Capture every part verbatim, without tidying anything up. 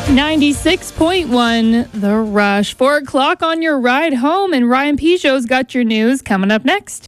ninety-six point one The Rush. Four o'clock on your ride home, and Ryan Peugeot's got your news coming up next.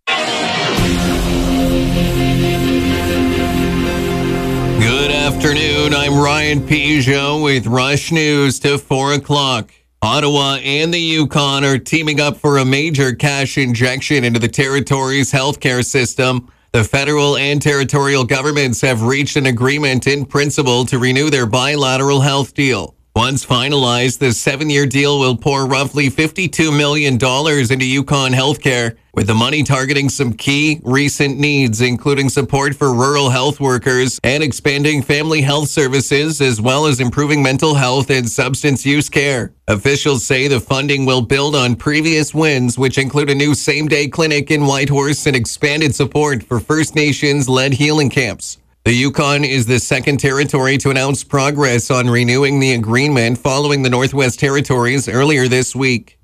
Good afternoon. I'm Ryan Peugeot with Rush News to four o'clock. Ottawa and the Yukon are teaming up for a major cash injection into the territory's healthcare system. The federal and territorial governments have reached an agreement in principle to renew their bilateral health deal. Once finalized, the seven-year deal will pour roughly fifty-two million dollars into Yukon healthcare, with the money targeting some key recent needs, including support for rural health workers and expanding family health services, as well as improving mental health and substance use care. Officials say the funding will build on previous wins, which include a new same-day clinic in Whitehorse and expanded support for First Nations-led healing camps. The Yukon is the second territory to announce progress on renewing the agreement following the Northwest Territories earlier this week.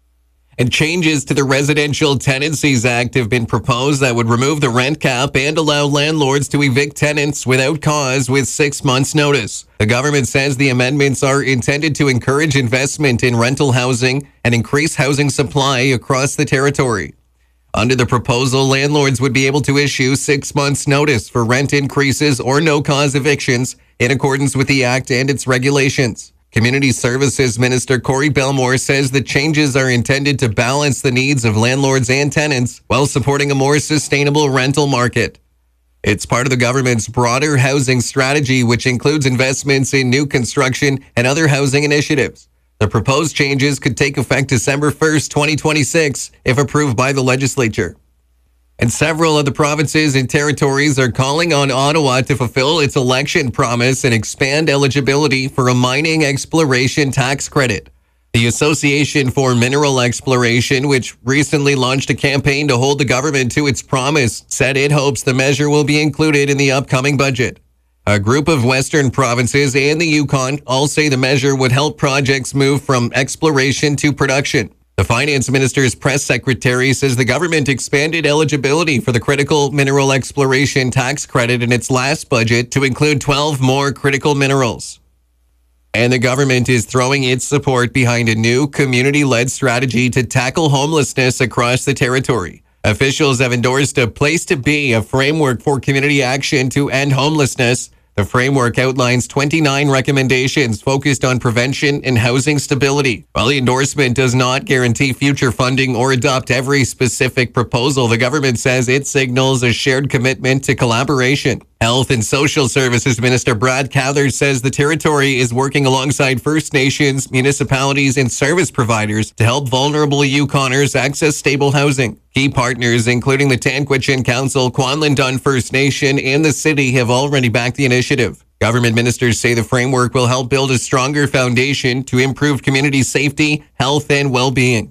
And changes to the Residential Tenancies Act have been proposed that would remove the rent cap and allow landlords to evict tenants without cause with six months' notice. The government says the amendments are intended to encourage investment in rental housing and increase housing supply across the territory. Under the proposal, landlords would be able to issue six months' notice for rent increases or no-cause evictions in accordance with the Act and its regulations. Community Services Minister Corey Belmore says the changes are intended to balance the needs of landlords and tenants while supporting a more sustainable rental market. It's part of the government's broader housing strategy, which includes investments in new construction and other housing initiatives. The proposed changes could take effect December first, twenty twenty-six, if approved by the legislature. And several of the provinces and territories are calling on Ottawa to fulfill its election promise and expand eligibility for a mining exploration tax credit. The Association for Mineral Exploration, which recently launched a campaign to hold the government to its promise, said it hopes the measure will be included in the upcoming budget. A group of Western provinces and the Yukon all say the measure would help projects move from exploration to production. The Finance Minister's press secretary says the government expanded eligibility for the critical mineral exploration tax credit in its last budget to include twelve more critical minerals. And the government is throwing its support behind a new community-led strategy to tackle homelessness across the territory. Officials have endorsed a Place to Be, a framework for community action to end homelessness. The framework outlines twenty-nine recommendations focused on prevention and housing stability. While the endorsement does not guarantee future funding or adopt every specific proposal, the government says it signals a shared commitment to collaboration. Health and Social Services Minister Brad Cathers says the territory is working alongside First Nations, municipalities, and service providers to help vulnerable Yukoners access stable housing. Key partners, including the Tanquichin Council, Kwanlin Dun First Nation, and the city, have already backed the initiative. Government ministers say the framework will help build a stronger foundation to improve community safety, health, and well-being.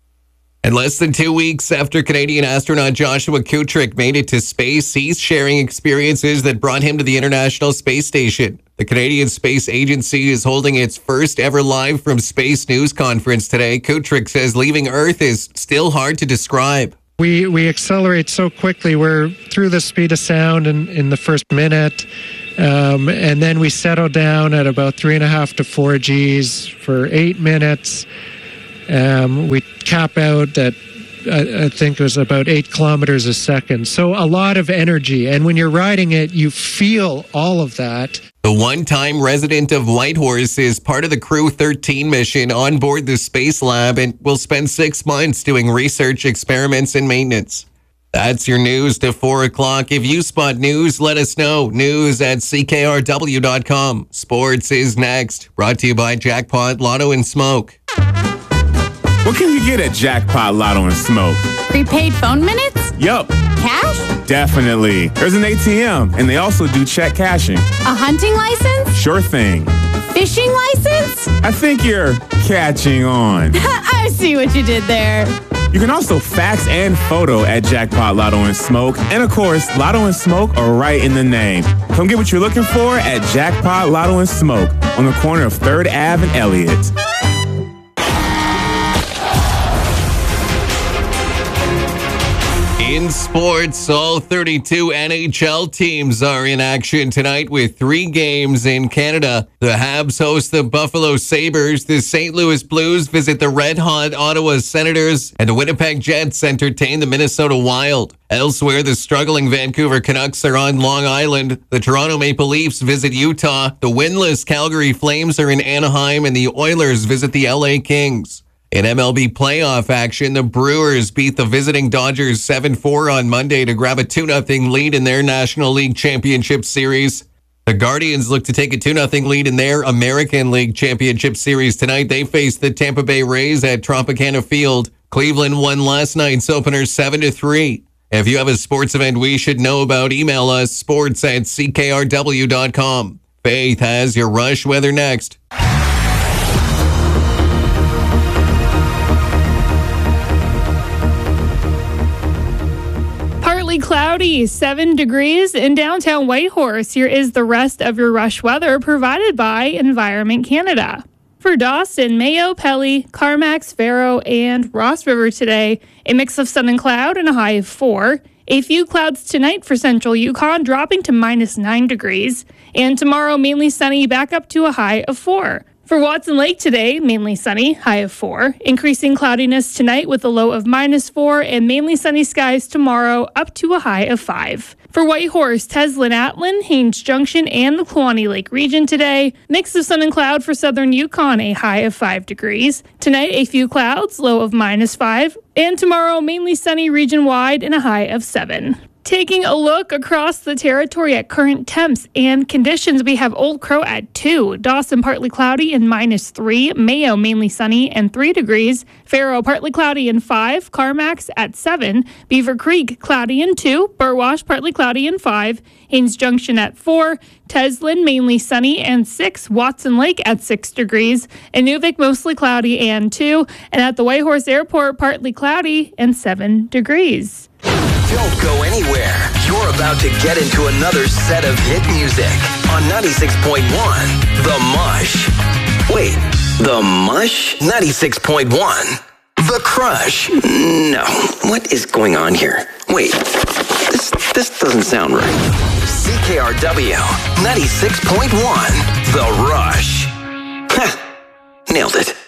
And less than two weeks after Canadian astronaut Joshua Kutrick made it to space, he's sharing experiences that brought him to the International Space Station. The Canadian Space Agency is holding its first ever live from space news conference today. Kutrick says leaving Earth is still hard to describe. We we accelerate so quickly. We're through the speed of sound in, in the first minute. Um, and then we settle down at about three and a half to four Gs for eight minutes. Um, we cap out at, I, I think it was about eight kilometers a second. So a lot of energy. And when you're riding it, you feel all of that. The one-time resident of Whitehorse is part of the Crew thirteen mission on board the Space Lab and will spend six months doing research, experiments, and maintenance. That's your news to four o'clock. If you spot news, let us know. News at C K R W dot com. Sports is next. Brought to you by Jackpot Lotto and Smoke. What can you get at Jackpot Lotto and Smoke? Prepaid phone minutes? Yup. Cash? Definitely. There's an A T M, and they also do check cashing. A hunting license? Sure thing. Fishing license? I think you're catching on. I see what you did there. You can also fax and photo at Jackpot Lotto and Smoke. And of course, Lotto and Smoke are right in the name. Come get what you're looking for at Jackpot Lotto and Smoke on the corner of third Avenue and Elliott. In sports, all thirty-two N H L teams are in action tonight with three games in Canada. The Habs host the Buffalo Sabres, the Saint Louis Blues visit the red-hot Ottawa Senators, and the Winnipeg Jets entertain the Minnesota Wild. Elsewhere, the struggling Vancouver Canucks are on Long Island. The Toronto Maple Leafs visit Utah. The winless Calgary Flames are in Anaheim, and the Oilers visit the L A Kings. In M L B playoff action, the Brewers beat the visiting Dodgers seven four on Monday to grab a two nothing lead in their National League Championship Series. The Guardians look to take a two nothing lead in their American League Championship Series tonight. They face the Tampa Bay Rays at Tropicana Field. Cleveland won last night's opener seven to three. If you have a sports event we should know about, email us sports at c k r w dot com. Faith has your Rush weather next. Cloudy, seven degrees in downtown Whitehorse. Here is the rest of your Rush weather provided by Environment Canada. For Dawson, Mayo, Pelly, Carmax, Faro, and Ross River today, a mix of sun and cloud and a high of four. A few clouds tonight for central Yukon, dropping to minus nine degrees. And tomorrow, mainly sunny, back up to a high of four. For Watson Lake today, mainly sunny, high of four. Increasing cloudiness tonight with a low of minus four, and mainly sunny skies tomorrow, up to a high of five. For Whitehorse, Teslin, Atlin, Haines Junction, and the Kluane Lake region today, mix of sun and cloud for southern Yukon, a high of five degrees. Tonight, a few clouds, low of minus five. And tomorrow, mainly sunny region-wide and a high of seven. Taking a look across the territory at current temps and conditions, we have Old Crow at two, Dawson partly cloudy and minus three, Mayo mainly sunny and three degrees, Faro partly cloudy and five, Carmax at seven, Beaver Creek cloudy and two, Burwash partly cloudy and five, Haines Junction at four, Teslin mainly sunny and six, Watson Lake at six degrees, Inuvik mostly cloudy and two, and at the Whitehorse Airport partly cloudy and seven degrees. Don't go anywhere. You're about to get into another set of hit music on ninety-six point one, The Mush. Wait, The Mush? ninety-six point one, The Crush. No, what is going on here? Wait, this this doesn't sound right. C K R W ninety-six point one, The Rush. Nailed it.